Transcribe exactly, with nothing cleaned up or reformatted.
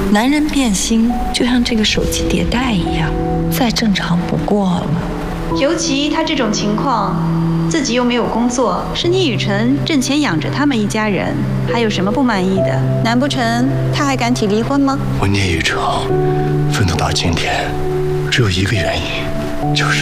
男人变心就像这个手机迭代一样，再正常不过了。 尤其他这种情况，自己又没有工作，是聂雨辰挣钱养着他们一家人，还有什么不满意的？难不成他还敢提离婚吗？ 我聂雨辰奋斗到今天，只有一个原因，就是